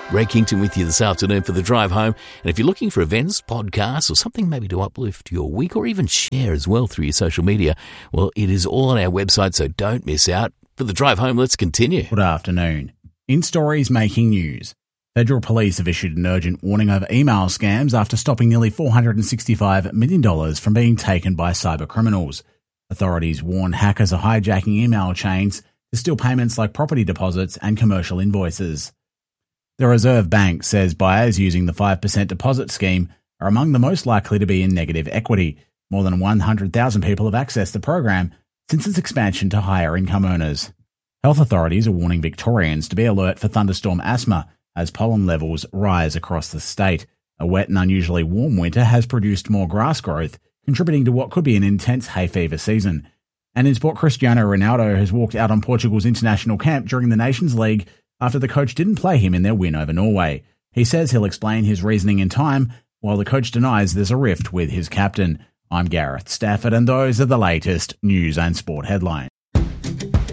Ray Kington with you this afternoon for the drive home. And if you're looking for events, podcasts, or something maybe to uplift your week or even share as well through your social media, well, it is all on our website, so don't miss out. For the drive home, let's continue. Good afternoon. In stories making news, Federal Police have issued an urgent warning over email scams after stopping nearly $465 million from being taken by cyber criminals. Authorities warn hackers are hijacking email chains to steal payments like property deposits and commercial invoices. The Reserve Bank says buyers using the 5% deposit scheme are among the most likely to be in negative equity. More than 100,000 people have accessed the program since its expansion to higher income earners. Health authorities are warning Victorians to be alert for thunderstorm asthma as pollen levels rise across the state. A wet and unusually warm winter has produced more grass growth, contributing to what could be an intense hay fever season. And in sport, Cristiano Ronaldo has walked out on Portugal's international camp during the Nations League after the coach didn't play him in their win over Norway. He says he'll explain his reasoning in time, while the coach denies there's a rift with his captain. I'm Gareth Stafford, and those are the latest news and sport headlines.